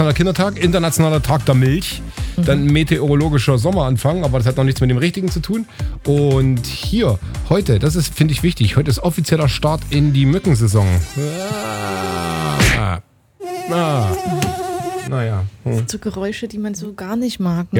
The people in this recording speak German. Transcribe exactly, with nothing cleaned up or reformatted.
internationaler Kindertag, internationaler Tag der Milch, mhm. dann meteorologischer Sommeranfang, aber das hat noch nichts mit dem Richtigen zu tun. Und hier, heute, das ist, finde ich, wichtig, heute ist offizieller Start in die Mückensaison. Ah. Ah. Naja. Hm. So Geräusche, die man so gar nicht mag. Ne?